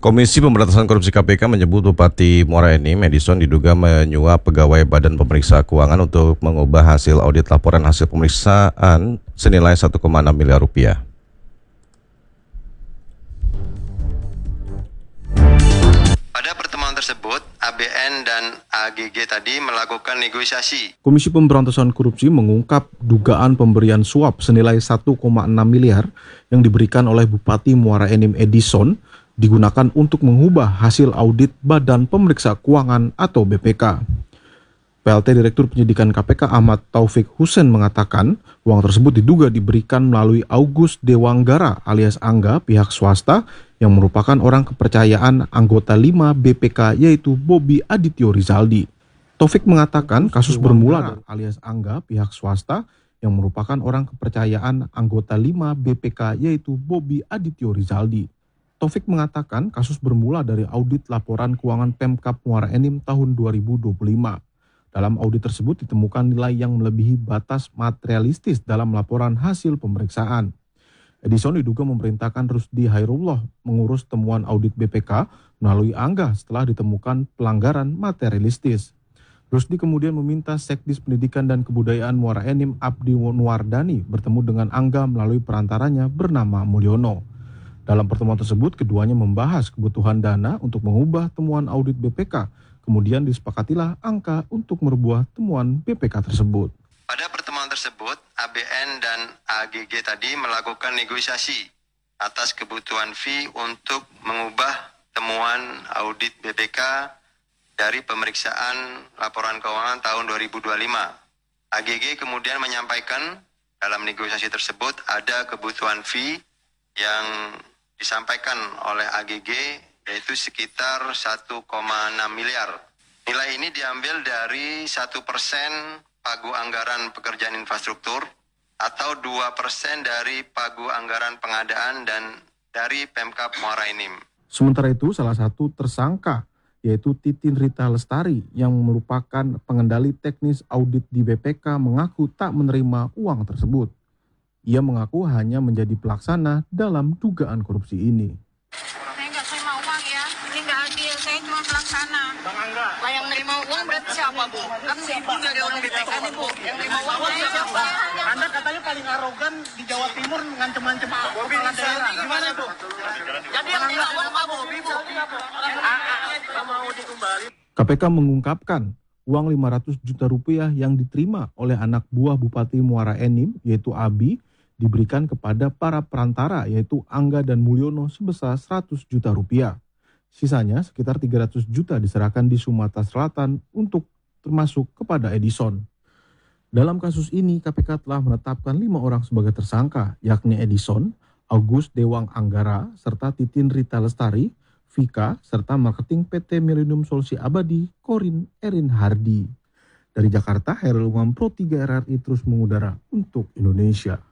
Komisi Pemberantasan Korupsi KPK menyebut Bupati Muara Enim, Edison, diduga menyuap pegawai Badan Pemeriksa Keuangan untuk mengubah hasil audit laporan hasil pemeriksaan senilai 1,6 miliar rupiah. Pada pertemuan tersebut, ABN dan AGG tadi melakukan negosiasi. Komisi Pemberantasan Korupsi mengungkap dugaan pemberian suap senilai 1,6 miliar yang diberikan oleh Bupati Muara Enim Edison digunakan untuk mengubah hasil audit Badan Pemeriksa Keuangan atau BPK. PLT Direktur Penyidikan KPK Ahmad Taufik Husein mengatakan uang tersebut diduga diberikan melalui August Dewanggara alias Angga pihak swasta yang merupakan orang kepercayaan anggota 5 BPK yaitu Bobi Adityo Rizaldi. Taufik mengatakan kasus bermula alias Angga pihak swasta yang merupakan orang kepercayaan anggota 5 BPK yaitu Bobi Adityo Rizaldi. Taufik mengatakan kasus bermula dari audit laporan keuangan Pemkab Muara Enim tahun 2025. Dalam audit tersebut ditemukan nilai yang melebihi batas materialistis dalam laporan hasil pemeriksaan. Edison diduga memerintahkan Rusdi Hairullah mengurus temuan audit BPK melalui Angga setelah ditemukan pelanggaran materialistis. Rusdi kemudian meminta Sekdis Pendidikan dan Kebudayaan Muara Enim Abdi Nuwardani bertemu dengan Angga melalui perantaranya bernama Mulyono. Dalam pertemuan tersebut, keduanya membahas kebutuhan dana untuk mengubah temuan audit BPK. Kemudian disepakatilah angka untuk merubah temuan BPK tersebut. Pada pertemuan tersebut, ABN dan AGG tadi melakukan negosiasi atas kebutuhan fee untuk mengubah temuan audit BPK dari pemeriksaan laporan keuangan tahun 2025. AGG kemudian menyampaikan dalam negosiasi tersebut ada kebutuhan fee yang disampaikan oleh AGG yaitu sekitar 1,6 miliar. Nilai ini diambil dari 1% pagu anggaran pekerjaan infrastruktur atau 2% dari pagu anggaran pengadaan dan dari Pemkab Muara Enim. Sementara itu salah satu tersangka yaitu Titin Rita Lestari yang merupakan pengendali teknis audit di BPK mengaku tak menerima uang tersebut. Ia mengaku hanya menjadi pelaksana dalam dugaan korupsi ini. Saya nggak terima uang ya, ini nggak adil, saya cuma pelaksana. Bang Angga. Lah yang nerima uang berarti siapa, Bu? Kan Ibu dari orang BPK nih, Bu. Yang nerima uang berarti siapa? Anda katanya paling arogan di Jawa Timur ngancem-ngancem kepala daerah. Gimana itu? Jadi yang nerima uang Pak Bobi, Bu. Mau dikembali. KPK mengungkapkan uang 500 juta rupiah yang diterima oleh anak buah Bupati Muara Enim yaitu Abi diberikan kepada para perantara yaitu Angga dan Mulyono sebesar 100 juta rupiah. Sisanya sekitar 300 juta diserahkan di Sumatera Selatan untuk termasuk kepada Edison. Dalam kasus ini KPK telah menetapkan 5 orang sebagai tersangka yakni Edison, August Dewang Anggara, serta Titin Rita Lestari, Vika, serta marketing PT Millennium Solusi Abadi, Korin Erin Hardi. Dari Jakarta, Hairul Umam Pro 3 RRI terus mengudara untuk Indonesia.